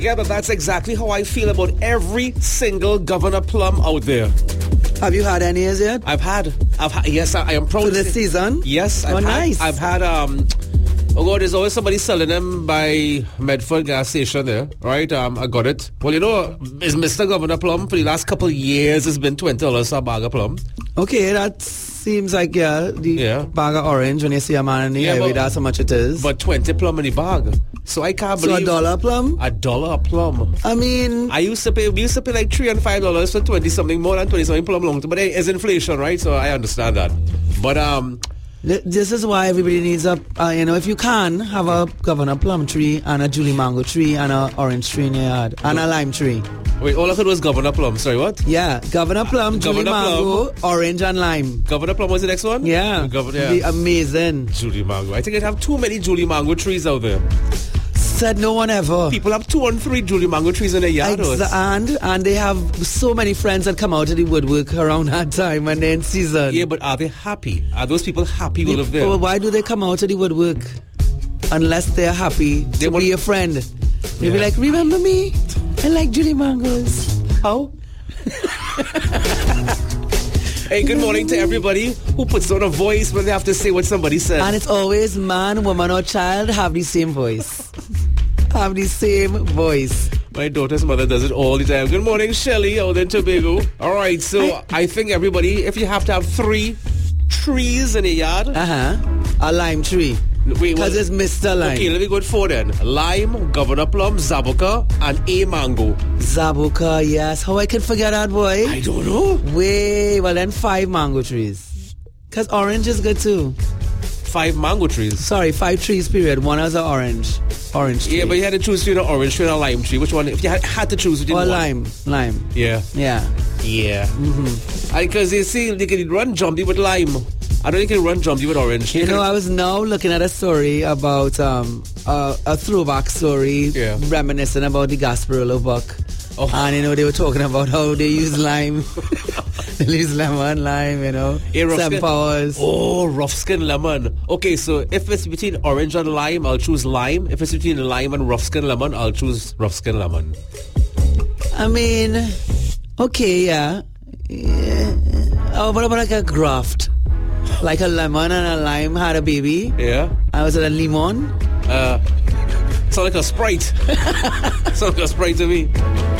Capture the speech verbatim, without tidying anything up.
Yeah, but that's exactly how I feel about every single Governor Plum out there. Have you had any as yet? I've had. I've had. Yes, I, I am proud. For this season? Yes. I've Oh, had, nice. I've had. Um. Oh God, there's always somebody selling them by Medford gas station there, right? Um, I got it. Well, you know, is Mister Governor Plum for the last couple of years it's been twenty dollars a bag of plum. Okay, that seems like yeah, the Yeah. bag of orange when you see a man in the Yeah, highway, but- that's how much it is. But twenty plum in the bag. So I can't so believe a dollar plum? a dollar a plum. I mean, I used to pay. We used to pay like three and five dollars for twenty something, more than twenty something plum long. But it's inflation, right? So I understand that. But um, th- this is why everybody needs a, uh, you know, if you can, have a Governor Plum tree and a Julie Mango tree and a orange tree in your yard and a lime tree. wait, all I heard was Governor Plum. Sorry, what? Yeah, Governor Plum, Julie Governor Mango, orange and lime. Governor Plum was the next one. Yeah, Governor. It'd be Yeah. amazing. Julie Mango. I think I'd have too many Julie Mango trees out there. Said no one ever. People have two and three Julie Mango trees in their yard. Exa- and and they have so many friends that come out of the woodwork around that time when they're in season. Yeah, but are they happy? Are those people happy with of Well, them? why do they come out of the woodwork unless they're happy They to want- be a friend? They'll be Yeah. like, remember me? I like Julie Mangoes. How? Hey, good morning to everybody who puts on a voice when they have to say what somebody said. And it's always man, woman, or child have the same voice. Have the same voice. My daughter's mother does it all the time. Good morning, Shelley, out in Tobago. All right, so I think everybody, if you have to have three trees in a yard, Uh-huh. A lime tree. wait, Because what- it's Mister Lime. Okay, let me go with four then. Lime, Governor Plum, Zabuka, and a mango. Zabuka, yes. How I can forget that, boy? I don't know. Way, well then five mango trees. Because orange is good too. Five mango trees. Sorry, five trees period. One is an orange. Orange tree. Yeah, but you had to choose between an orange tree and a lime tree. Which one? If you had, had to choose between Or one. lime. Lime. Yeah. Yeah. Yeah. Mm-hmm. Because they say they can run jumpy with lime. I don't think they can run jumpy with orange. You know, I was now looking at a story about um, a, a throwback story Yeah. reminiscing about the Gasparilla buck. Oh. And, you know, they were talking about how they use lime. They use lemon, lime, you know. Yeah, rough Seven skin. powers. Oh, rough skin lemon. Okay, so if it's between orange and lime, I'll choose lime. If it's between lime and rough skin lemon, I'll choose rough skin lemon. I mean, okay, yeah. yeah. Oh, what about like a graft? Like a lemon and a lime had a baby. Yeah. I was it a limon? Uh, sound like a Sprite. Sound like a Sprite to me.